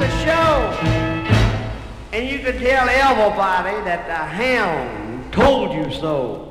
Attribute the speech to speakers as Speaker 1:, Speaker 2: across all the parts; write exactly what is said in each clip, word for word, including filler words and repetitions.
Speaker 1: the show. And you could tell everybody that the hound told you so.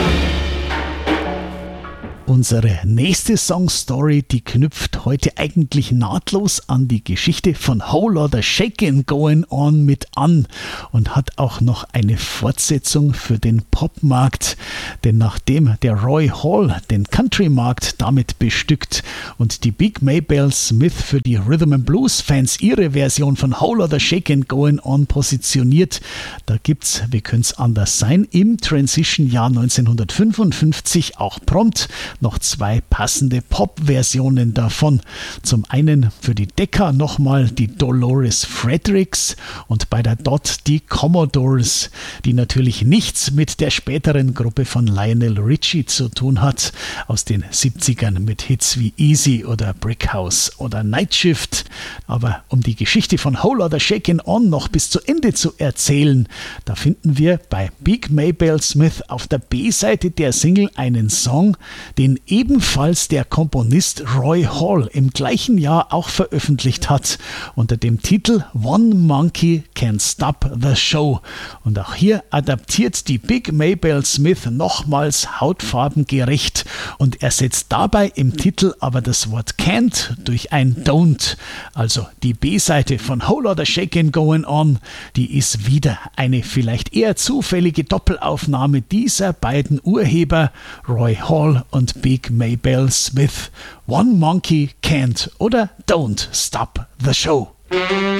Speaker 2: Unsere nächste Songstory, die knüpft heute eigentlich nahtlos an die Geschichte von Whole Lotta Shakin' Going On mit an und hat auch noch eine Fortsetzung für den Popmarkt. Denn nachdem der Roy Hall den Country-Markt damit bestückt und die Big Maybelle Smith für die Rhythm and Blues Fans ihre Version von Whole Lotta Shakin' Going On positioniert, da gibt's, wie könnte es anders sein, im Transition-Jahr neunzehnhundertfünfundfünfzig auch prompt noch zwei passende Pop-Versionen davon. Zum einen für die Decca nochmal die Dolores Fredericks und bei der Dot die Commodores, die natürlich nichts mit der späteren Gruppe von Lionel Richie zu tun hat, aus den siebzigern mit Hits wie Easy oder Brick House oder Night Shift. Aber um die Geschichte von Whole Lotta Shakin' On noch bis zu Ende zu erzählen, da finden wir bei Big Maybelle Smith auf der B-Seite der Single einen Song, den ebenfalls der Komponist Roy Hall im gleichen Jahr auch veröffentlicht hat, unter dem Titel One Monkey Can't Stop the Show. Und auch hier adaptiert die Big Maybelle Smith nochmals hautfarbengerecht und ersetzt dabei im Titel aber das Wort can't durch ein don't. Also die B-Seite von Whole Lotta Shakin' Going On, die ist wieder eine vielleicht eher zufällige Doppelaufnahme dieser beiden Urheber, Roy Hall und Big Maybelle Smith. One Monkey Can't oder Don't Stop the Show.